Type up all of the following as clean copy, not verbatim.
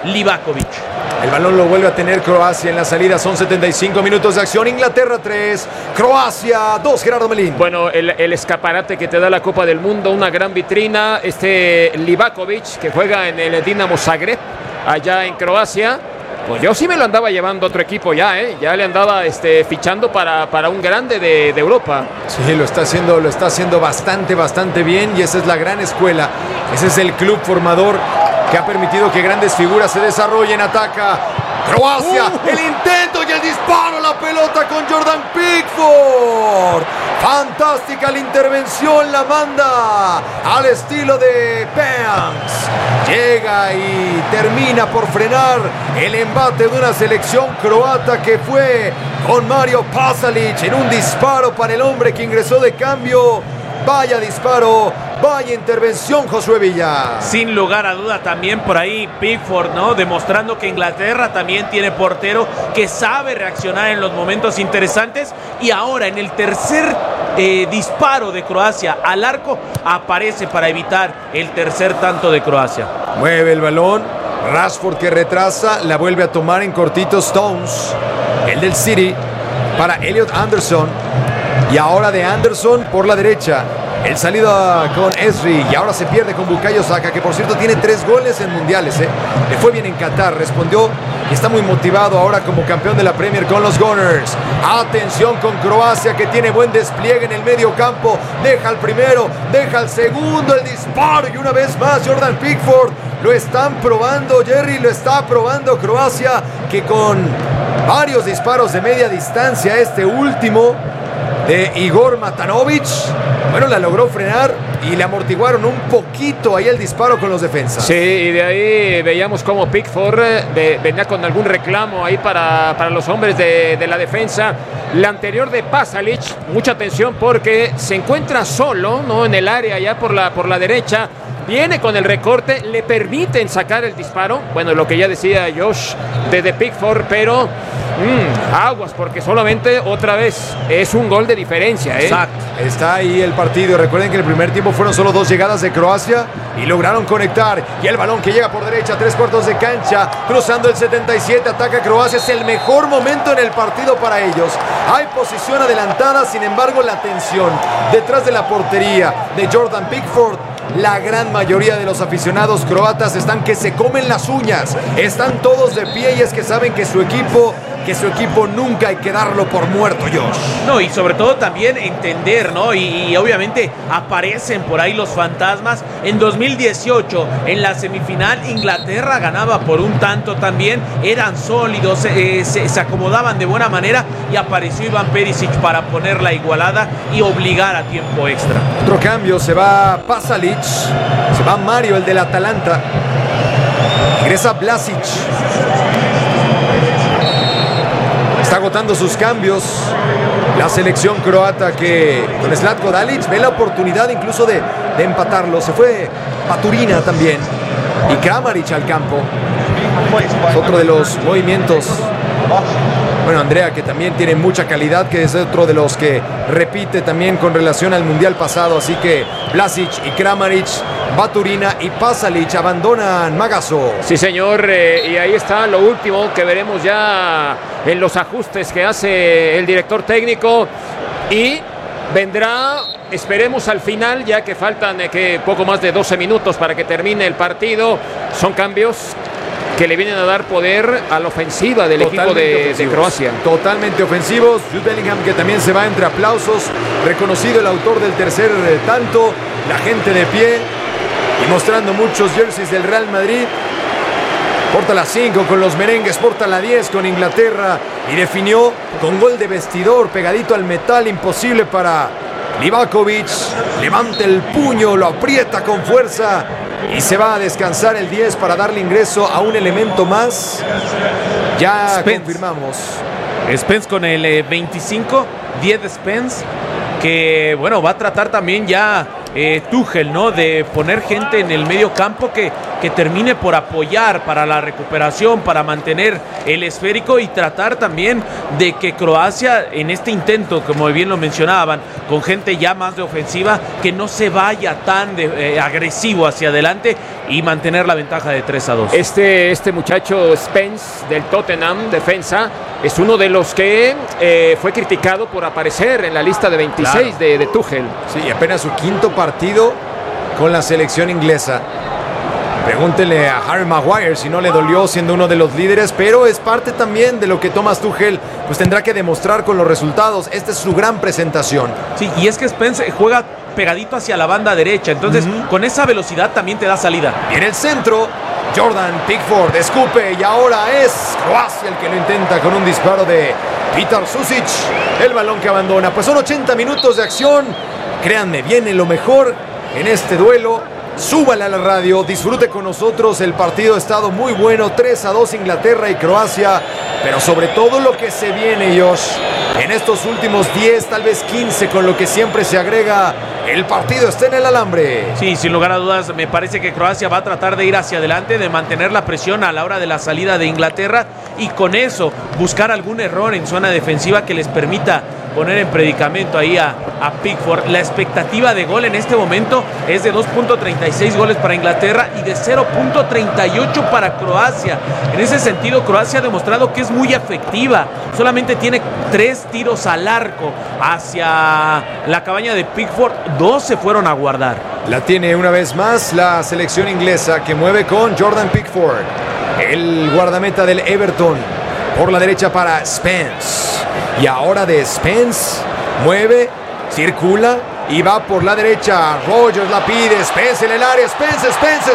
Livakovic. El balón lo vuelve a tener Croacia en la salida. Son 75 minutos de acción. Inglaterra 3, Croacia 2. Gerardo Melín. Bueno, el escaparate que te da la Copa del Mundo, una gran vitrina. Livakovic, que juega en el Dinamo Zagreb, allá en Croacia. Pues yo sí me lo andaba llevando a otro equipo ya, ¿eh? Ya le andaba fichando para un grande de Europa. Sí, lo está haciendo bastante bien, y esa es la gran escuela. Ese es el club formador que ha permitido que grandes figuras se desarrollen. Ataca Croacia, el intento y el disparo, la pelota con Jordan Pickford. Fantástica la intervención, la manda al estilo de Pence. Llega y termina por frenar el embate de una selección croata que fue con Mario Pasalic en un disparo para el hombre que ingresó de cambio. Vaya disparo, vaya intervención, Josué Villa. Sin lugar a duda también por ahí Pickford, ¿no? Demostrando que Inglaterra también tiene portero que sabe reaccionar en los momentos interesantes. Y ahora en el tercer disparo de Croacia al arco aparece para evitar el tercer tanto de Croacia. Mueve el balón, Rashford que retrasa, la vuelve a tomar en cortito Stones, el del City, para Elliot Anderson. Y ahora de Anderson por la derecha. El salida con Esri y ahora se pierde con Bukayo Saka, que por cierto tiene 3 goles en mundiales. Le fue bien en Qatar, respondió y está muy motivado ahora como campeón de la Premier con los Gunners. Atención con Croacia, que tiene buen despliegue en el medio campo. Deja el primero, deja el segundo, el disparo y una vez más Jordan Pickford. Lo están probando, Jerry, lo está probando Croacia, que con varios disparos de media distancia, este último de Igor Matanovic, bueno, la logró frenar y le amortiguaron un poquito ahí el disparo con los defensas. Sí, y de ahí veíamos como Pickford venía con algún reclamo ahí para los hombres de la defensa. La anterior de Pasalic, mucha atención porque se encuentra solo, ¿no? En el área ya por la derecha. Viene con el recorte, le permiten sacar el disparo. Bueno, lo que ya decía Josh de Pickford, pero aguas, porque solamente otra vez es un gol de diferencia, ¿eh? Exacto. Está ahí el partido. Recuerden que en el primer tiempo fueron solo 2 llegadas de Croacia y lograron conectar. Y el balón que llega por derecha, 3/4 de cancha, cruzando el 77, ataca Croacia. Es el mejor momento en el partido para ellos. Hay posición adelantada, sin embargo la tensión detrás de la portería de Jordan Pickford. La gran mayoría de los aficionados croatas están que se comen las uñas. Están todos de pie y es que saben que su equipo nunca hay que darlo por muerto, Josh. No, y sobre todo también entender, ¿no? Y obviamente aparecen por ahí los fantasmas. En 2018, en la semifinal, Inglaterra ganaba por un tanto también. Eran sólidos, se acomodaban de buena manera y apareció Ivan Perisic para poner la igualada y obligar a tiempo extra. Otro cambio, se va Pasalic, se va Mario, el del Atalanta. Ingresa Vlasic. Está agotando sus cambios la selección croata, que con Zlatko Dalic ve la oportunidad incluso de empatarlo. Se fue Baturina también y Kramaric al campo. Es otro de los movimientos. Bueno, Andrea, que también tiene mucha calidad, que es otro de los que repite también con relación al mundial pasado. Así que Vlasic y Kramaric, Baturina y Pasalic abandonan Magazo. Sí, señor, y ahí está lo último que veremos ya en los ajustes que hace el director técnico. Y vendrá, esperemos al final, ya que faltan poco más de 12 minutos para que termine el partido. Son cambios que le vienen a dar poder a la ofensiva del equipo de Croacia. Totalmente ofensivos. Jude Bellingham, que también se va entre aplausos. Reconocido el autor del tercer tanto. La gente de pie y mostrando muchos jerseys del Real Madrid. Porta la 5 con los merengues, porta la 10 con Inglaterra y definió con gol de vestidor pegadito al metal. Imposible para Livakovic. Levanta el puño, lo aprieta con fuerza y se va a descansar el 10 para darle ingreso a un elemento más. Ya Spence. Confirmamos. Spence con el 25, 10 de Spence, que bueno, va a tratar también ya Tuchel, ¿no? De poner gente en el medio campo que que termine por apoyar para la recuperación, para mantener el esférico y tratar también de que Croacia en este intento, como bien lo mencionaban, con gente ya más de ofensiva, que no se vaya tan agresivo hacia adelante y mantener la ventaja de 3-2. Este muchacho Spence del Tottenham, defensa, es uno de los que fue criticado por aparecer en la lista de 26 de Tuchel. Sí, apenas su quinto partido con la selección inglesa. Pregúntele a Harry Maguire si no le dolió siendo uno de los líderes, pero es parte también de lo que Thomas Tuchel pues tendrá que demostrar con los resultados. Esta es su gran presentación. Sí, y es que Spence juega pegadito hacia la banda derecha, entonces con esa velocidad también te da salida. Y en el centro, Jordan Pickford escupe y ahora es Croacia el que lo intenta con un disparo de Petar Susic. El balón que abandona. Pues son 80 minutos de acción. Créanme, viene lo mejor en este duelo. Súbale a la radio, disfrute con nosotros. El partido ha estado muy bueno, 3-2 Inglaterra y Croacia, pero sobre todo lo que se viene, Josh, en estos últimos 10, tal vez 15, con lo que siempre se agrega, el partido está en el alambre. Sí, sin lugar a dudas, me parece que Croacia va a tratar de ir hacia adelante, de mantener la presión a la hora de la salida de Inglaterra y con eso buscar algún error en zona defensiva que les permita poner en predicamento ahí a Pickford. La expectativa de gol en este momento es de 2.36 goles para Inglaterra y de 0.38 para Croacia. En ese sentido, Croacia ha demostrado que es muy efectiva. Solamente tiene 3 tiros al arco hacia la cabaña de Pickford. 2 se fueron a guardar. La tiene una vez más la selección inglesa que mueve con Jordan Pickford, el guardameta del Everton. Por la derecha para Spence. Y ahora de Spence mueve, circula y va por la derecha. Rogers la pide, Spence en el área, Spence.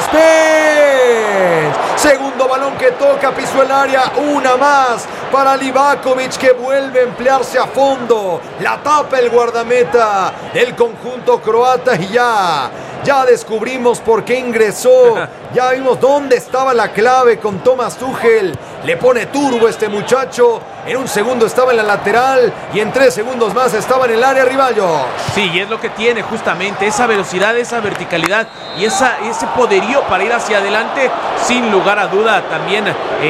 Segundo balón que toca, pisó el área, una más para Livakovic que vuelve a emplearse a fondo. La tapa el guardameta del conjunto croata y ya descubrimos por qué ingresó. Ya vimos dónde estaba la clave con Thomas Tuchel. Le pone turbo este muchacho. En un segundo estaba en la lateral y en 3 segundos más estaba en el área rival. Sí, y es lo que tiene justamente esa velocidad, esa verticalidad y ese poderío para ir hacia adelante, sin lugar a duda también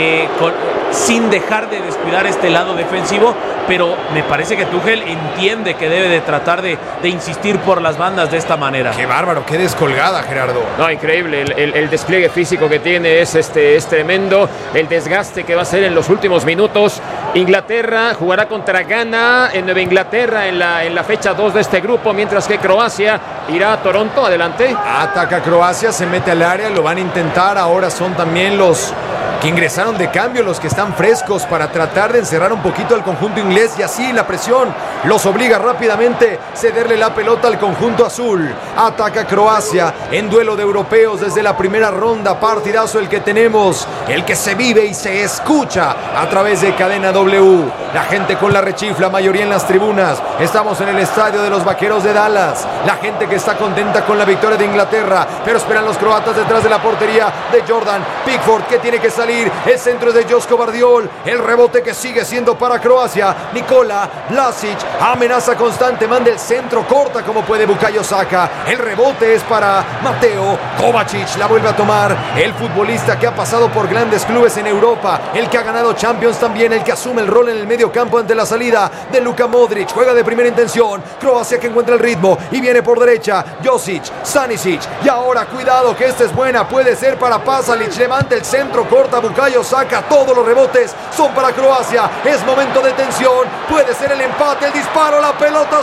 sin dejar de descuidar este lado defensivo, pero me parece que Tuchel entiende que debe de tratar de insistir por las bandas de esta manera. Qué bárbaro, qué descolgada, Gerardo. No, increíble, el despliegue físico que tiene es tremendo, el desgaste que va a ser en los últimos minutos. Inglaterra jugará contra Ghana en Nueva Inglaterra en la fecha 2 de este grupo, mientras que Croacia irá a Toronto. Adelante. Ataca Croacia, se mete al área, lo van a intentar. Ahora son también los que ingresaron de cambio, los que están frescos para tratar de encerrar un poquito al conjunto inglés y así la presión los obliga rápidamente a cederle la pelota al conjunto azul. Ataca Croacia en duelo de europeos desde la primera ronda. Partidazo el que tenemos, el que se vive y se escucha a través de Cadena W. La gente con la rechifla, mayoría en las tribunas. Estamos en el estadio de los Vaqueros de Dallas. La gente que está contenta con la victoria de Inglaterra, pero esperan los croatas detrás de la portería de Jordan Pickford, que tiene que salir. El centro es de Josko Vardiol. El rebote que sigue siendo para Croacia. Nikola Vlasic, amenaza constante, manda el centro, corta como puede Bukayo Saka. El rebote es para Mateo Kovacic. La vuelve a tomar el futbolista que ha pasado por grandes clubes en Europa, el que ha ganado Champions también, el que asume el rol en el medio campo ante la salida de Luka Modric. Juega de primera intención. Croacia que encuentra el ritmo y viene por derecha. Josic, Stanisic. Y ahora cuidado que esta es buena. Puede ser para Pasalic. Levanta el centro, corta Bukayo Saka. Todos los rebotes son para Croacia. Es momento de tensión. Puede ser el empate, el disparo, la pelota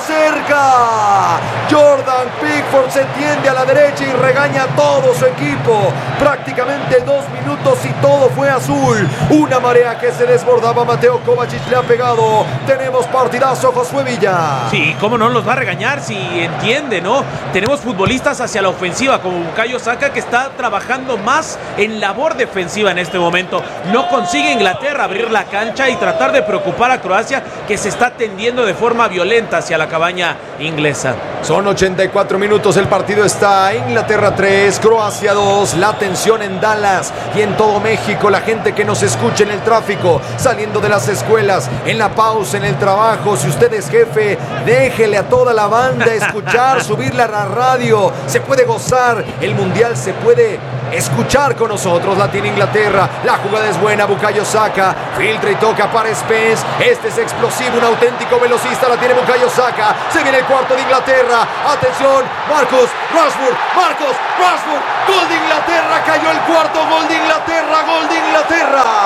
cerca. Jordan Pickford se tiende a la derecha y regaña a todo su equipo. Prácticamente 2 minutos y todo fue azul. Una marea que se desbordaba. Mateo Kovacic le ha pegado. Tenemos partidazo, Josué Villa. Sí, cómo no los va a regañar si entiende, ¿no? Tenemos futbolistas hacia la ofensiva como Bukayo Saka, que está trabajando más en labor defensiva en este momento. No consigue Inglaterra abrir la cancha y tratar de preocupar a Croacia, que se está tendiendo de forma violenta hacia la cabaña inglesa. Son 84 minutos, el partido está Inglaterra 3, Croacia 2, la tensión en Dallas y en todo México, la gente que nos escucha en el tráfico, saliendo de las escuelas, en la pausa, en el trabajo. Si usted es jefe, déjele a toda la banda escuchar, subirla a la radio. Se puede gozar, el mundial se puede escuchar con nosotros. La tiene Inglaterra. La jugada es buena. Bukayo Saka filtra y toca para Spence. Este es explosivo, un auténtico velocista. La tiene Bukayo Saka. Se viene el cuarto de Inglaterra. Atención, Marcus Rashford. Marcus Rashford. Gol de Inglaterra. Cayó el cuarto gol de Inglaterra. Gol de Inglaterra.